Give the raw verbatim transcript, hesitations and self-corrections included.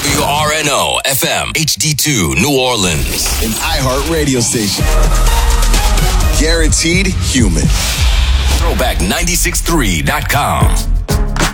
W R N O F M H D two New Orleans. An iHeart radio station. Guaranteed human. Throwback nine six three dot com.